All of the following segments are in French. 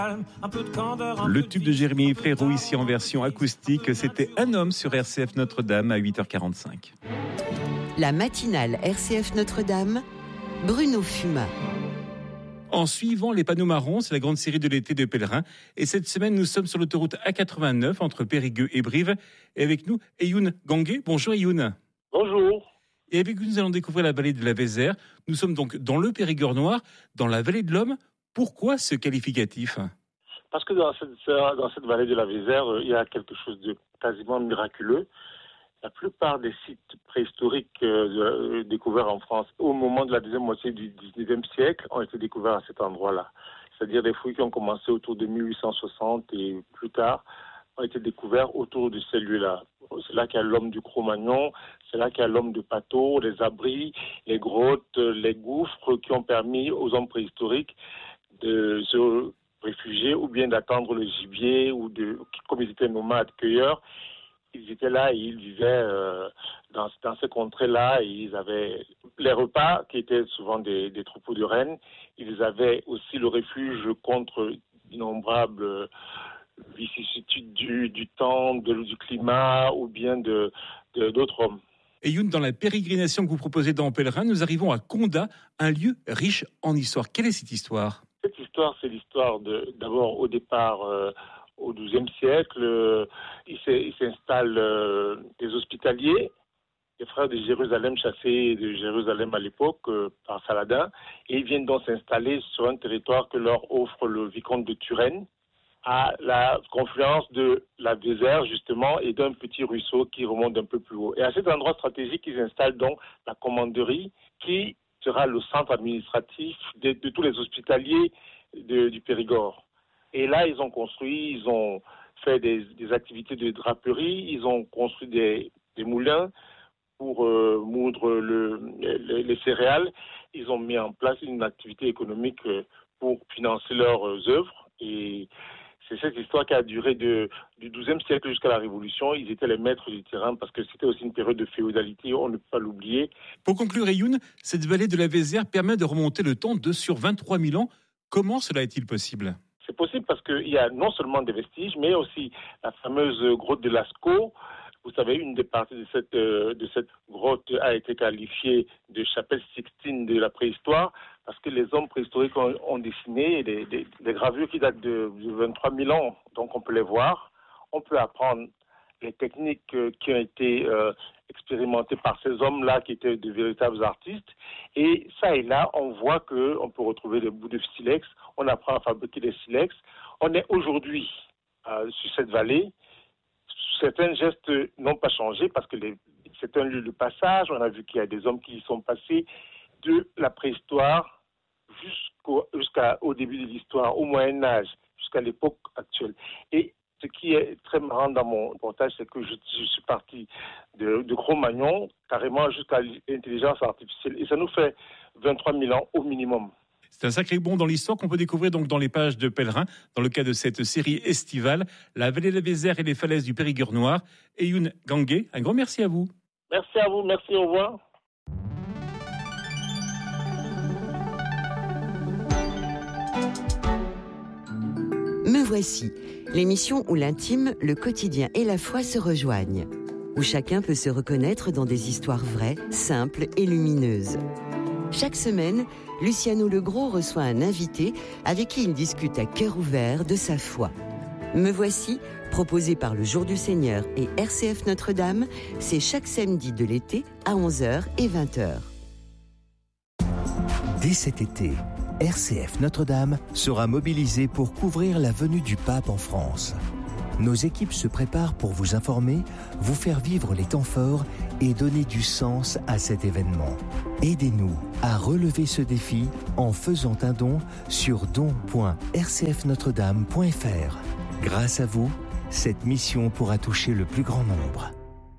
Le tube de Jérémy Frérot, ici en version acoustique, c'était Un homme sur RCF Notre-Dame à 8h45. La matinale RCF Notre-Dame, Bruno Fumat. En suivant les panneaux marrons, c'est la grande série de l'été de pèlerins. Et cette semaine, nous sommes sur l'autoroute A89 entre Périgueux et Brive. Et avec nous, Eyoun Gangué. Bonjour Eyoun. Bonjour. Et avec vous, nous allons découvrir la vallée de la Vézère. Nous sommes donc dans le Périgord noir, dans la vallée de l'Homme. Pourquoi ce qualificatif ? Parce que dans cette vallée de la Vézère, il y a quelque chose de quasiment miraculeux. La plupart des sites préhistoriques découverts en France au moment de la deuxième moitié du 19e siècle ont été découverts à cet endroit-là. C'est-à-dire des fouilles qui ont commencé autour de 1860 et plus tard ont été découverts autour de ces lieux-là. C'est là qu'il y a l'homme du Cro-Magnon, c'est là qu'il y a l'homme de Pato, les abris, les grottes, les gouffres qui ont permis aux hommes préhistoriques de se réfugier ou bien d'attendre le gibier ou comme ils étaient nomades, cueilleurs, ils étaient là et ils vivaient dans ces contrées-là et ils avaient les repas qui étaient souvent des troupeaux de rennes. Ils avaient aussi le refuge contre d'innombrables vicissitudes du temps, du climat ou bien d'autres hommes. Et Youn, dans la pérégrination que vous proposez dans Pèlerin, nous arrivons à Condat, un lieu riche en histoire. Quelle est cette histoire ? Cette histoire, c'est l'histoire d'abord au départ au XIIe siècle. Il s'installent des hospitaliers, les frères de Jérusalem chassés de Jérusalem à l'époque par Saladin, et ils viennent donc s'installer sur un territoire que leur offre le vicomte de Turenne, à la confluence de la Vézère, justement, et d'un petit ruisseau qui remonte un peu plus haut. Et à cet endroit stratégique, ils installent donc la commanderie qui sera le centre administratif de tous les hospitaliers du Périgord. Et là, ils ont fait des activités de draperie, ils ont construit des moulins pour moudre les céréales. Ils ont mis en place une activité économique pour financer leurs œuvres. Et c'est cette histoire qui a duré du XIIe siècle jusqu'à la Révolution. Ils étaient les maîtres du terrain parce que c'était aussi une période de féodalité, on ne peut pas l'oublier. Pour conclure, Eyoun, cette vallée de la Vézère permet de remonter le temps sur 23 000 ans. Comment cela est-il possible ? C'est possible parce qu'il y a non seulement des vestiges, mais aussi la fameuse grotte de Lascaux. Vous savez, une des parties de cette grotte a été qualifiée de chapelle sixtine de la préhistoire parce que les hommes préhistoriques ont dessiné des gravures qui datent de 23 000 ans. Donc on peut les voir, on peut apprendre les techniques qui ont été expérimentées par ces hommes-là qui étaient de véritables artistes. Et ça et là, on voit qu'on peut retrouver des bouts de silex, on apprend à fabriquer des silex. On est aujourd'hui sur cette vallée. Certains gestes n'ont pas changé parce que c'est un lieu de passage. On a vu qu'il y a des hommes qui y sont passés de la préhistoire jusqu'au début de l'histoire, au Moyen-Âge, jusqu'à l'époque actuelle. Et ce qui est très marrant dans mon reportage, c'est que je suis parti de Cro-Magnon carrément jusqu'à l'intelligence artificielle. Et ça nous fait 23 000 ans au minimum. C'est un sacré bond dans l'histoire qu'on peut découvrir donc dans les pages de Pèlerin, dans le cadre de cette série estivale, la vallée de la Vézère et les falaises du Périgord noir. Eyoun Gangué, un grand merci à vous. Merci à vous, merci, au revoir. Me voici, l'émission où l'intime, le quotidien et la foi se rejoignent, où chacun peut se reconnaître dans des histoires vraies, simples et lumineuses. Chaque semaine, Luciano Legros reçoit un invité avec qui il discute à cœur ouvert de sa foi. Me voici, proposé par le Jour du Seigneur et RCF Notre-Dame, c'est chaque samedi de l'été à 11h et 20h. Dès cet été, RCF Notre-Dame sera mobilisée pour couvrir la venue du pape en France. Nos équipes se préparent pour vous informer, vous faire vivre les temps forts et donner du sens à cet événement. Aidez-nous à relever ce défi en faisant un don sur don.rcfnotredame.fr. Grâce à vous, cette mission pourra toucher le plus grand nombre.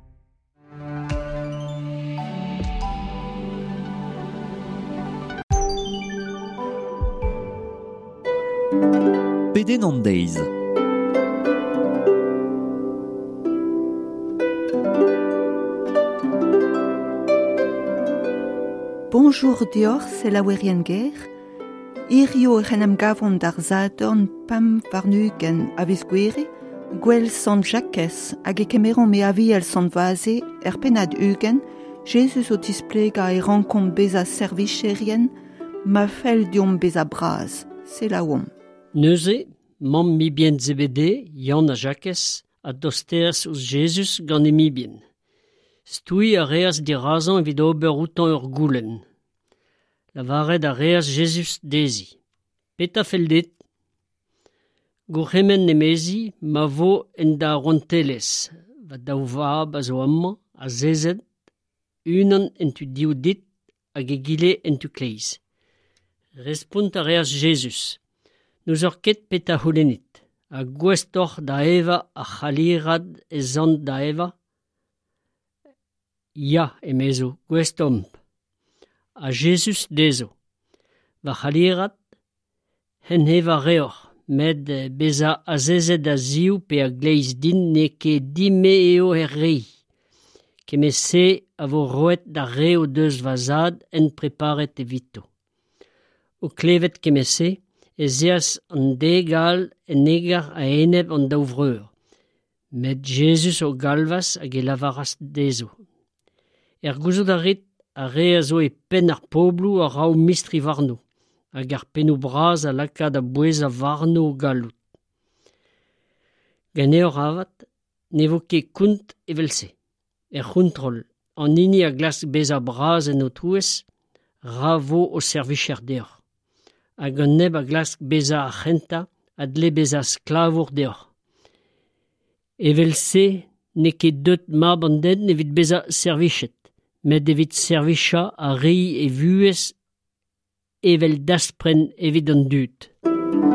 PD Nandays. Bonjour Dior, c'est la Werienguer. Irio renem gavon d'ar zadorn pam varnugen a viz gweri, gwell son jakes hag e kemeron me aviel son vaze penad ugen, Jesus o displega e rankont beza servicherien, ma fel diom beza braz, se la oom. Neuze, mam mi bien zebede, Jan a Jacques, a dosters ouz Jesus gant e mi bien. Stoui a reas di razan evit ober outan ur goulenn. Lavaret a reas Jesus dezi. Peta feldet, gourhemen nemezi, ma vo en da ronteles, va daou vab a zo amma, a zezed, unan entu diou dit, hag e gile entu kleiz. Respont a reas Jesus. Nous ur ket peta holenit, a gwestor da eva a c'halirad e zant da eva. Ya, emezo, gwestomp. A Jesus dezo. Va c'halirad, hen eva reor, med beza a zezed a ziou pe a gleiz din ne ke dime eo rei. Keme se a vo roet da re o deus vazad en preparet evito. O klevet keme se, Ezeas an degal en egar a eneb an daouvreur. Met Jesus o galvas hag e lavaras dezo. Gouzo da rit a re a zo e pen ar poblou a rao mistri varno, hag ar penou braz a lakad a bouez a varno o galout. Gane ur avat, ne vo ket kount evelse. C'hountrol, an ini a glas beza braz en o touez, ra vo o servicher deoc'h. Hag an neb a glask beza a c'henta, adle beza sklavour deoc'h. Evel se, ne ket deut mab an den evit beza servichet, met evit servicha a ri e vuez evel daspren evit an dut.